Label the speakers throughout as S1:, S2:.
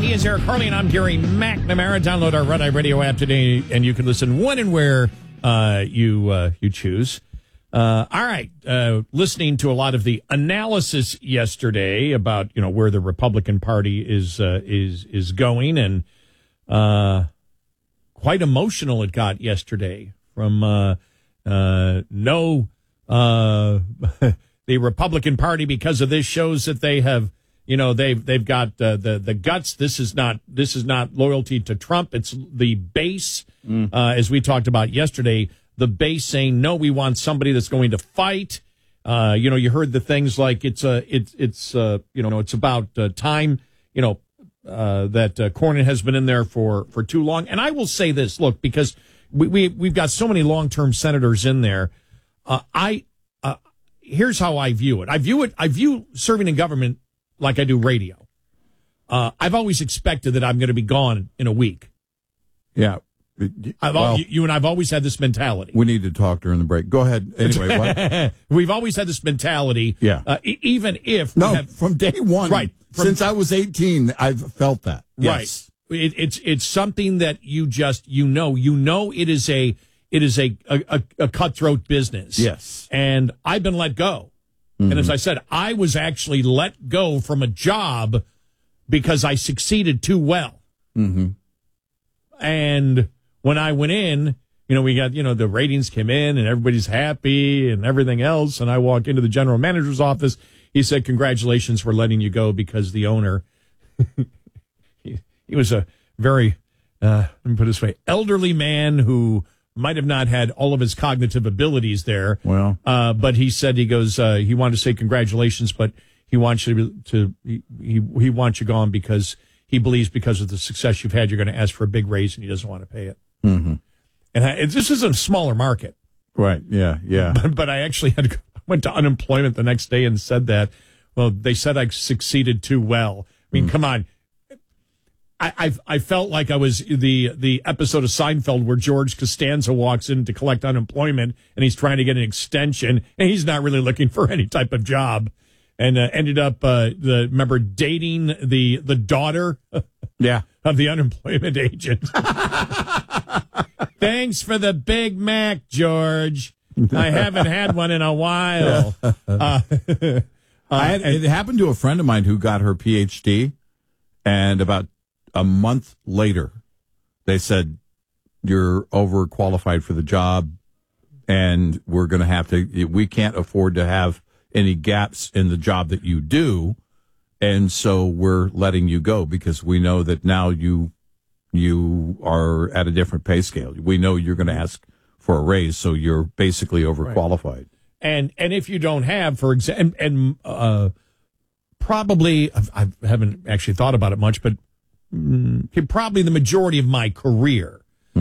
S1: He is Eric Harley, and I'm Gary McNamara. Download our Red Eye Radio app today, and you can listen when and where you choose. All right, listening to a lot of the analysis yesterday about where the Republican Party is going, and quite emotional it got yesterday from the Republican Party, because of this, shows that they have. They've got the guts. This is not loyalty to Trump. It's the base, as we talked about yesterday. The base saying no, we want somebody that's going to fight. You heard the things like it's about time. That Cornyn has been in there for too long. And I will say this: look, because we've got so many long-term senators in there. Here's how I view it. I view serving in government like I do radio. I've always expected that I'm going to be gone in a week.
S2: Yeah.
S1: You and I've always had this mentality.
S2: We need to talk during the break. Go ahead. Anyway, what?
S1: We've always had this mentality.
S2: Yeah.
S1: Even if
S2: from day one.
S1: Right.
S2: Since I was 18, I've felt that. Yes.
S1: Right. It's something that you just it is a cutthroat business.
S2: Yes.
S1: And I've been let go. Mm-hmm. And as I said, I was actually let go from a job because I succeeded too well.
S2: Mm-hmm.
S1: And when I went in, we got, the ratings came in and everybody's happy and everything else. And I walked into the general manager's office. He said, "Congratulations for letting you go," because the owner, he was a very, let me put it this way, elderly man who might have not had all of his cognitive abilities there.
S2: Well,
S1: but he said, he wanted to say congratulations, but he wants you he wants you gone because he believes because of the success you've had, you're going to ask for a big raise and he doesn't want to pay it.
S2: Mm-hmm.
S1: And this is a smaller market.
S2: Right. Yeah. Yeah.
S1: But I actually went to unemployment the next day and said that, well, they said I succeeded too well. I mean, come on. I felt like I was the episode of Seinfeld where George Costanza walks in to collect unemployment and he's trying to get an extension and he's not really looking for any type of job, and ended up remember dating the daughter of the unemployment agent. Thanks for the Big Mac, George. I haven't had one in a while.
S2: It happened to a friend of mine who got her PhD, and about a month later, they said, "You're overqualified for the job, and we're going to have to. We can't afford to have any gaps in the job that you do, and so we're letting you go because we know that now you are at a different pay scale. We know you're going to ask for a raise, so you're basically overqualified."
S1: Right. And if you don't have, for example, probably I haven't actually thought about it much, but probably the majority of my career,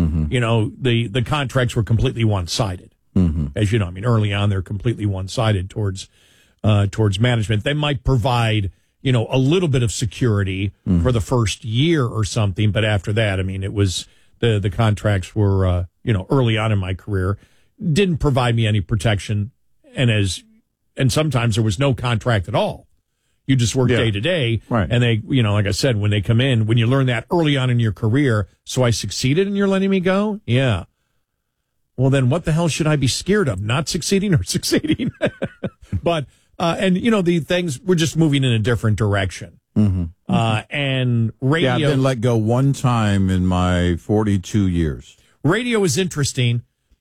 S1: the contracts were completely one-sided.
S2: Mm-hmm.
S1: As you know, I mean, early on, they're completely one-sided towards management. They might provide, a little bit of security for the first year or something, but after that, I mean, it was the contracts were, early on in my career, didn't provide me any protection, and sometimes there was no contract at all. You just work day to day.
S2: Right.
S1: And they, like I said, when they come in, when you learn that early on in your career, so I succeeded and you're letting me go? Yeah. Well, then what the hell should I be scared of? Not succeeding or succeeding? But, the things, we're just moving in a different direction.
S2: Mm-hmm.
S1: And radio.
S2: Yeah, I've been let go one time in my 42 years.
S1: Radio is interesting,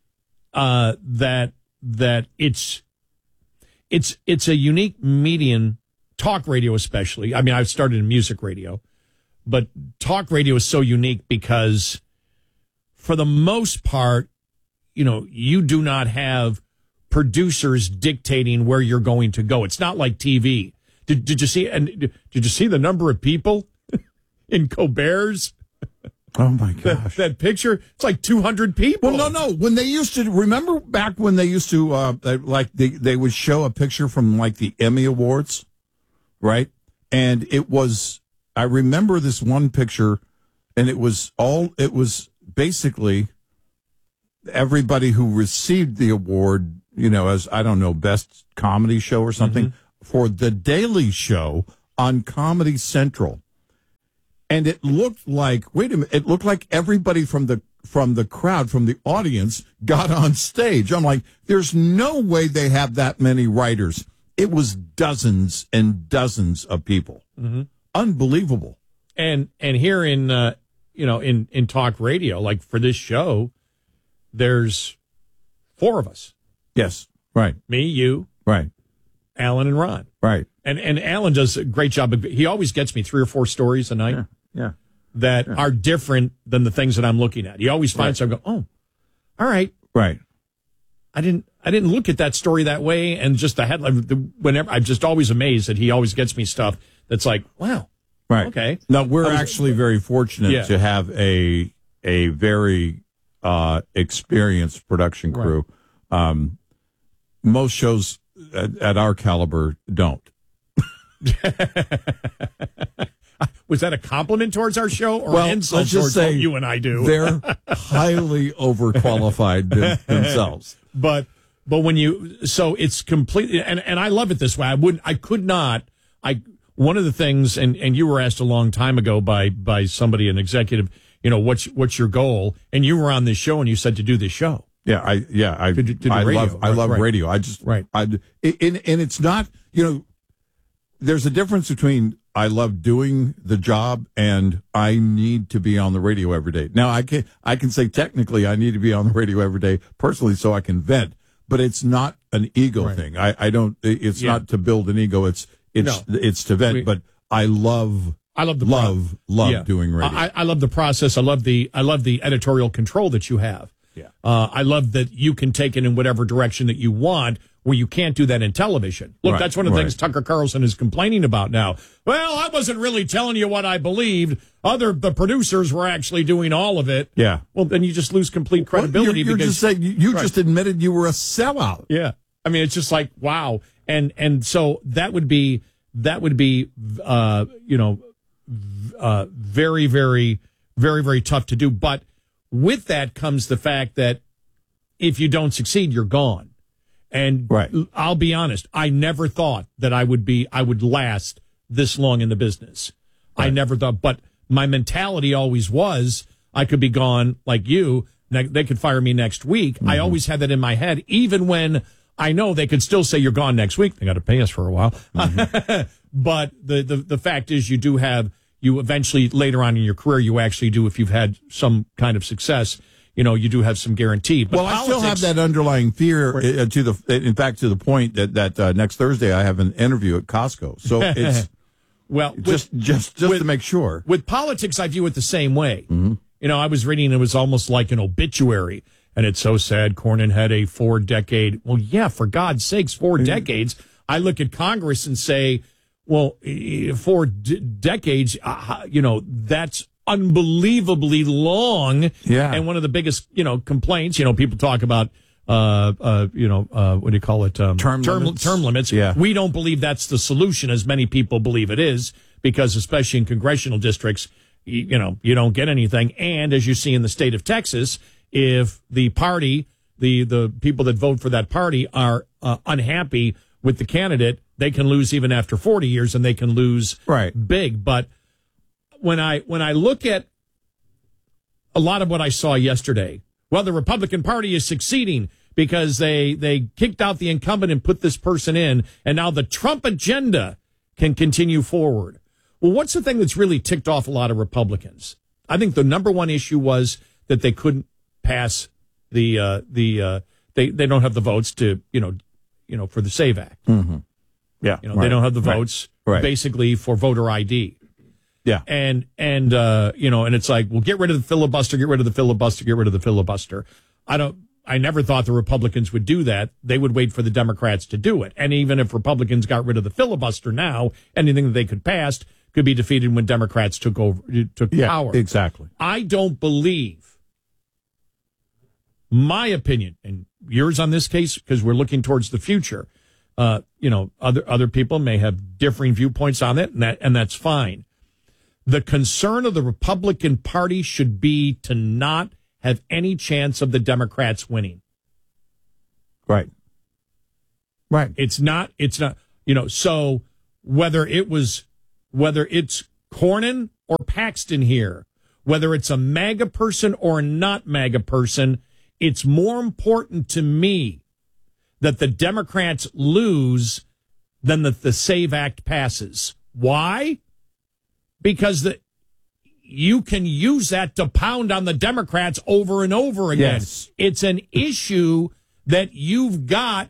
S1: that it's a unique medium. Talk radio especially. I mean, I've started in music radio, but talk radio is so unique because for the most part, you do not have producers dictating where you're going to go. It's not like TV. Did you see the number of people in Colbert's?
S2: Oh my gosh.
S1: That picture, it's like 200 people.
S2: Well, no. When they used to, remember back when they used to, they would show a picture from like the Emmy Awards, right? And I remember this one picture, and it was basically everybody who received the award, as, I don't know, best comedy show or something, for The Daily Show on Comedy Central. And it looked like, wait a minute, it looked like everybody from the crowd, from the audience, got on stage. I'm like, there's no way they have that many writers. It was dozens and dozens of people.
S1: Mm-hmm.
S2: Unbelievable.
S1: And here in in talk radio, like for this show, there's 4 of us.
S2: Yes. Right.
S1: Me, you,
S2: right,
S1: Alan, and Ron.
S2: Right.
S1: And Alan does a great job. He always gets me 3 or 4 stories a night.
S2: Yeah.
S1: That are different than the things that I'm looking at. He always finds something. Oh, all right.
S2: Right.
S1: I didn't look at that story that way. And just the headline. Whenever I'm just always amazed that he always gets me stuff that's like, wow.
S2: Right.
S1: Okay.
S2: No, we're actually very fortunate to have a very experienced production crew. Right. Most shows at our caliber don't.
S1: Was that a compliment towards our show or
S2: an
S1: insult towards what you and I do?
S2: They're highly overqualified themselves.
S1: But when so it's completely, and I love it this way. One of the things, and you were asked a long time ago by somebody, an executive, what's your goal? And you were on this show and you said to do this show.
S2: Yeah, I love radio. I just, and it's not, there's a difference between I love doing the job and I need to be on the radio every day. Now I can say technically I need to be on the radio every day personally so I can vent, but it's not an ego thing. It's not to build an ego. It's to vent, but I love doing radio.
S1: I love the process. I love the editorial control that you have.
S2: Yeah.
S1: I love that you can take it in whatever direction that you want, where you can't do that in television. Look, that's one of the things Tucker Carlson is complaining about now. Well, I wasn't really telling you what I believed. The producers were actually doing all of it.
S2: Yeah.
S1: Well, then you just lose complete credibility.
S2: You're
S1: because
S2: just saying you just admitted you were a sellout.
S1: Yeah. I mean, it's just like, wow. And so that would be very, very, very, very tough to do. But with that comes the fact that if you don't succeed, you're gone. And I'll be honest, I never thought that I would last this long in the business. Right. I never thought, but my mentality always was I could be gone like you. They could fire me next week. Mm-hmm. I always had that in my head, even when I know they could still say you're gone next week. They got to pay us for a while. Mm-hmm. But the fact is you eventually later on in your career, you actually do, if you've had some kind of success, you do have some guarantee. But
S2: I still have that underlying fear to the point that next Thursday I have an interview at Costco. So it's just to make sure.
S1: With politics, I view it the same way. Mm-hmm. I was reading, it was almost like an obituary. And it's so sad. Cornyn had a 4-decade. Well, yeah, for God's sakes, 4 decades. I look at Congress and say, well, 4 decades, that's unbelievably long.
S2: Yeah.
S1: And one of the biggest, complaints, people talk about, what do you call it?
S2: Term limits.
S1: Yeah. We don't believe that's the solution as many people believe it is, because especially in congressional districts, you don't get anything. And as you see in the state of Texas, if the party, the people that vote for that party are unhappy with the candidate, they can lose even after 40 years, and they can lose big. But when I look at a lot of what I saw yesterday, well, the Republican Party is succeeding because they kicked out the incumbent and put this person in, and now the Trump agenda can continue forward. Well, what's the thing that's really ticked off a lot of Republicans? I think the number one issue was that they couldn't pass they don't have the votes to for the SAVE Act.
S2: Mm-hmm. Yeah,
S1: they don't have the votes basically for voter ID.
S2: Yeah,
S1: and it's like, well, get rid of the filibuster, get rid of the filibuster, get rid of the filibuster. I never thought the Republicans would do that. They would wait for the Democrats to do it. And even if Republicans got rid of the filibuster now, anything that they could pass could be defeated when Democrats took power.
S2: Exactly.
S1: I don't believe, my opinion, and yours on this case, because we're looking towards the future. Other people may have differing viewpoints on it, and that's fine. The concern of the Republican Party should be to not have any chance of the Democrats winning.
S2: Right.
S1: It's not, so whether it's Cornyn or Paxton here, whether it's a MAGA person or a not MAGA person, it's more important to me that the Democrats lose than that the SAVE Act passes. Why? Because you can use that to pound on the Democrats over and over again.
S2: Yes.
S1: It's an issue that you've got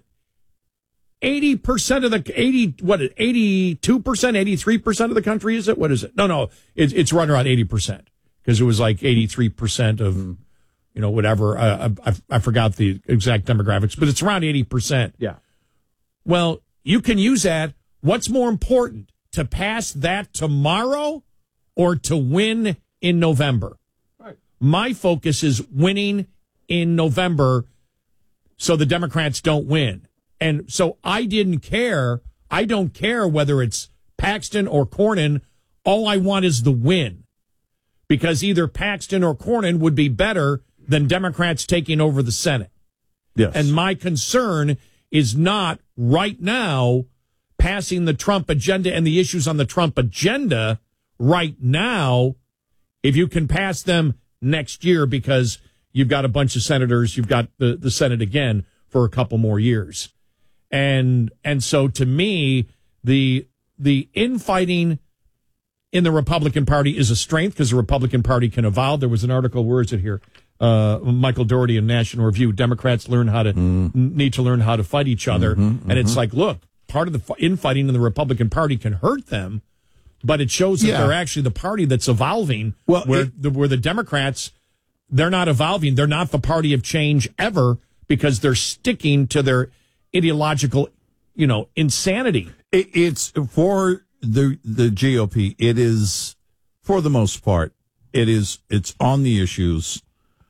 S1: 80% of the 82%, 83% of the country, is it? What is it? No, it's right around 80% because it was like 83% of, whatever. I forgot the exact demographics, but it's around 80%.
S2: Yeah.
S1: Well, you can use that. What's more important, to pass that tomorrow or to win in November? Right. My focus is winning in November so the Democrats don't win. And so I didn't care. I don't care whether it's Paxton or Cornyn. All I want is the win, because either Paxton or Cornyn would be better than Democrats taking over the Senate.
S2: Yes.
S1: And my concern is not right now passing the Trump agenda and the issues on the Trump agenda right now. If you can pass them next year, because you've got a bunch of senators, you've got the Senate again for a couple more years. And so to me, the infighting in the Republican Party is a strength because the Republican Party can evolve. There was an article, where is it here? Michael Dougherty in National Review. Democrats need to learn how to fight each other. It's like, look, part of the infighting in the Republican Party can hurt them, but it shows that they're actually the party that's evolving. Well, where the Democrats, they're not evolving. They're not the party of change ever, because they're sticking to their ideological, insanity.
S2: It's for the GOP. It is, for the most part, it's on the issues.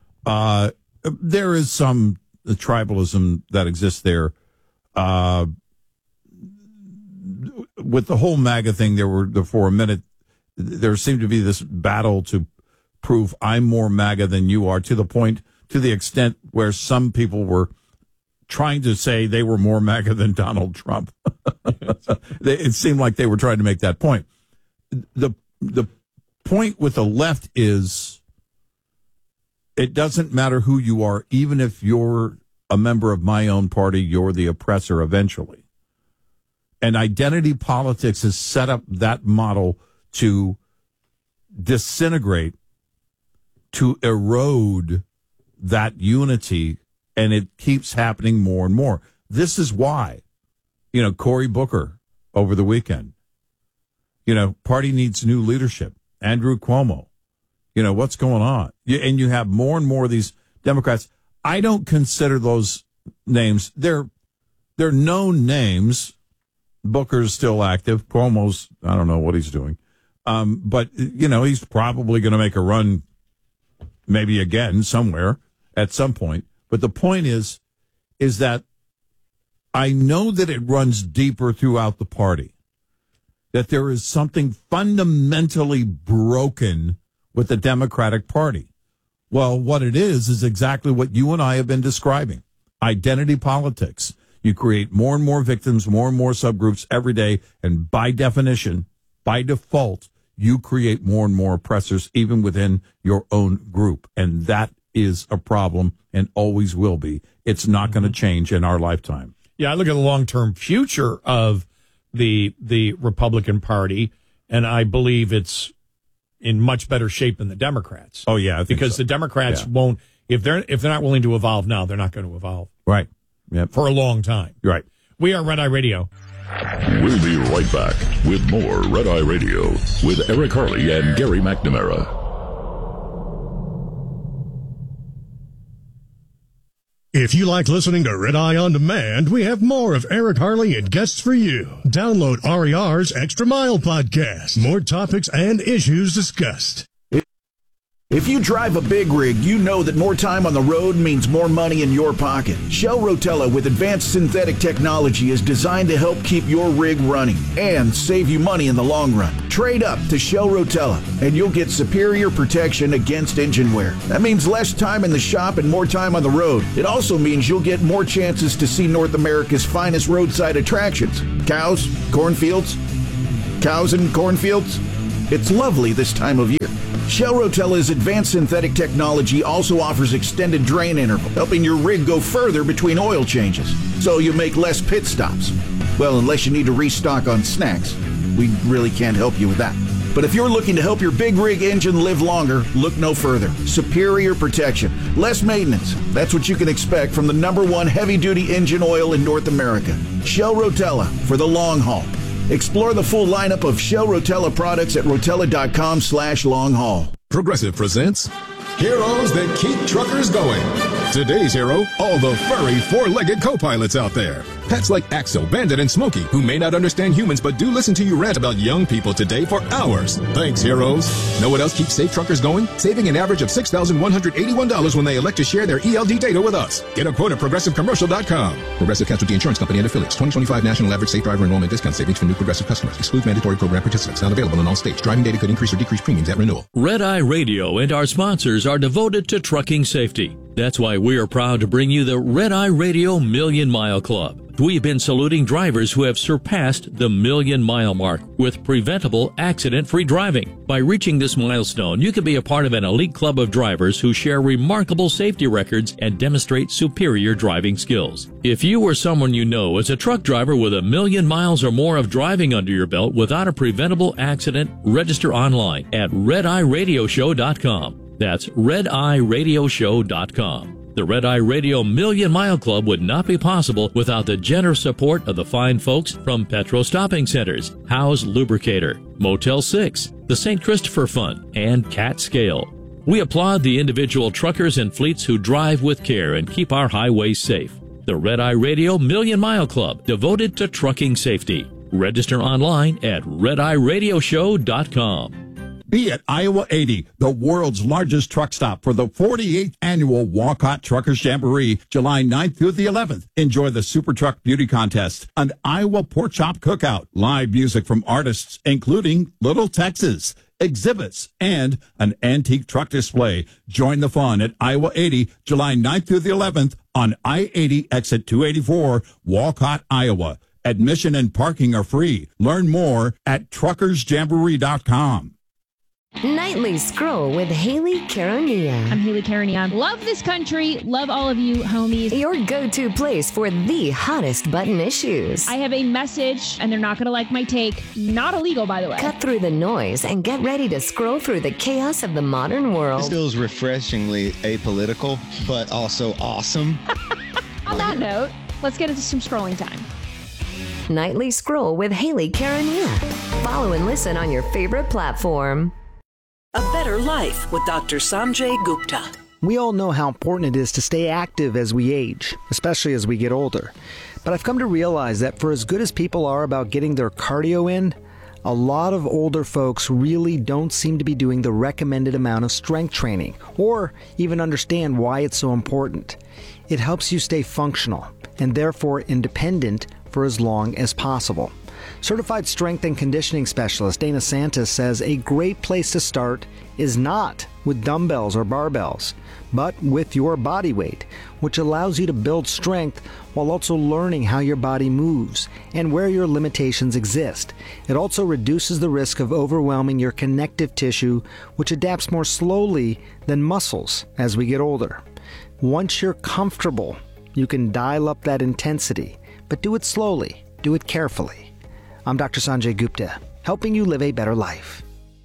S2: There is some tribalism that exists there. With the whole MAGA thing, for a minute, there seemed to be this battle to prove I'm more MAGA than you are, to the extent where some people were trying to say they were more MAGA than Donald Trump. It seemed like they were trying to make that point. The point with the left is, it doesn't matter who you are, even if you're a member of my own party, you're the oppressor eventually. And identity politics has set up that model to disintegrate, to erode that unity, and it keeps happening more and more. This is why, Cory Booker over the weekend, party needs new leadership. Andrew Cuomo, what's going on? And you have more and more of these Democrats. I don't consider those names. They're known names. Booker's still active. Cuomo's, I don't know what he's doing. But, he's probably going to make a run maybe again somewhere at some point. But the point is that I know that it runs deeper throughout the party, that there is something fundamentally broken with the Democratic Party. Well, what it is exactly what you and I have been describing. Identity politics. You create more and more victims, more and more subgroups every day, and by definition, by default, you create more and more oppressors even within your own group. And that is a problem and always will be. It's not going to change in our lifetime.
S1: Yeah, I look at the long-term future of the Republican Party, and I believe it's in much better shape than the Democrats.
S2: Oh, yeah, I think
S1: because
S2: so.
S1: The Democrats won't, if they're not willing to evolve now, they're not going to evolve.
S2: Right. Yep.
S1: For a long time.
S2: Right.
S1: We are Red Eye Radio.
S3: We'll be right back with more Red Eye Radio with Eric Harley and Gary McNamara.
S4: If you like listening to Red Eye On Demand, we have more of Eric Harley and guests for you. Download RER's Extra Mile podcast. More topics and issues discussed.
S5: If you drive a big rig, you know that more time on the road means more money in your pocket. Shell Rotella with advanced synthetic technology is designed to help keep your rig running and save you money in the long run. Trade up to Shell Rotella and you'll get superior protection against engine wear. That means less time in the shop and more time on the road. It also means you'll get more chances to see North America's finest roadside attractions. Cows, cornfields, cows and cornfields. It's lovely this time of year. Shell Rotella's advanced synthetic technology also offers extended drain interval, helping your rig go further between oil changes, so you make less pit stops. Well, unless you need to restock on snacks, we really can't help you with that. But if you're looking to help your big rig engine live longer, look no further. Superior protection, less maintenance. That's what you can expect from the #1 heavy-duty engine oil in North America. Shell Rotella for the long haul. Explore the full lineup of Shell Rotella products at rotella.com/long haul.
S6: Progressive presents Heroes That Keep Truckers Going. Today's hero, all the furry four-legged co-pilots out there. Pets like Axel, Bandit, and Smokey, who may not understand humans but do listen to you rant about young people today for hours. Thanks, heroes. Know what else keeps safe truckers going? Saving an average of $6,181 when they elect to share their ELD data with us. Get a quote at ProgressiveCommercial.com. Progressive Casualty Insurance Company and affiliates. 2025 National Average Safe Driver Enrollment Discount Savings for new Progressive customers. Excludes mandatory program participants. Not available in all states. Driving data could increase or decrease premiums at renewal.
S7: Red Eye Radio and our sponsors are devoted to trucking safety. That's why we are proud to bring you the Red Eye Radio Million Mile Club. We've been saluting drivers who have surpassed the 1,000,000-mile mark with preventable, accident-free driving. By reaching this milestone, you can be a part of an elite club of drivers who share remarkable safety records and demonstrate superior driving skills. If you or someone you know is a truck driver with 1,000,000 miles or more of driving under your belt without a preventable accident, register online at RedEyeRadioshow.com. That's RedEyeRadioshow.com. The Red Eye Radio Million Mile Club would not be possible without the generous support of the fine folks from Petro Stopping Centers, Howe's Lubricator, Motel 6, the St. Christopher Fund, and Cat Scale. We applaud the individual truckers and fleets who drive with care and keep our highways safe. The Red Eye Radio Million Mile Club, devoted to trucking safety. Register online at RedEyeRadioshow.com.
S2: Be at Iowa 80, the world's largest truck stop for the 48th annual Walcott Truckers Jamboree, July 9th through the 11th. Enjoy the Super Truck Beauty Contest, an Iowa Pork Chop Cookout, live music from artists including Little Texas, exhibits, and an antique truck display. Join the fun at Iowa 80, July 9th through the 11th on I-80 exit 284, Walcott, Iowa. Admission and parking are free. Learn more at truckersjamboree.com.
S8: Nightly Scroll with Haley Caronia.
S9: I'm Haley Caronia. Love this country. Love all of you, homies.
S8: Your go-to place for the hottest button issues.
S9: I have a message, and they're not going to like my take. Not illegal, by the way.
S8: Cut through the noise and get ready to scroll through the chaos of the modern world.
S10: This feels refreshingly apolitical, but also awesome.
S9: On that note, let's get into some scrolling time.
S8: Nightly Scroll with Haley Caronia. Follow and listen on your favorite platform.
S11: A Better Life with Dr. Sanjay Gupta.
S12: We all know how important it is to stay active as we age, especially as we get older. But I've come to realize that for as good as people are about getting their cardio in, a lot of older folks really don't seem to be doing the recommended amount of strength training, or even understand why it's so important. It helps you stay functional, and therefore independent for as long as possible. Certified strength and conditioning specialist Dana Santis says a great place to start is not with dumbbells or barbells, but with your body weight, which allows you to build strength while also learning how your body moves and where your limitations exist. It also reduces the risk of overwhelming your connective tissue, which adapts more slowly than muscles as we get older. Once you're comfortable, you can dial up that intensity, but do it slowly, do it carefully. I'm Dr. Sanjay Gupta, helping you live a better life.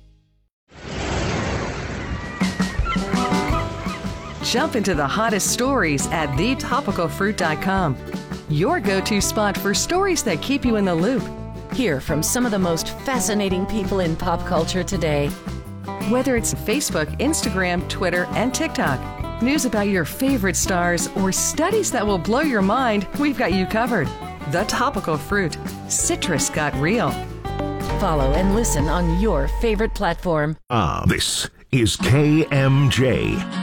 S13: Jump into the hottest stories at thetopicalfruit.com. Your go-to spot for stories that keep you in the loop.
S8: Hear from some of the most fascinating people in pop culture today.
S13: Whether it's Facebook, Instagram, Twitter, and TikTok, news about your favorite stars, or studies that will blow your mind, we've got you covered. The Topical Fruit. Citrus got real.
S8: Follow and listen on your favorite platform.
S14: This is KMJ.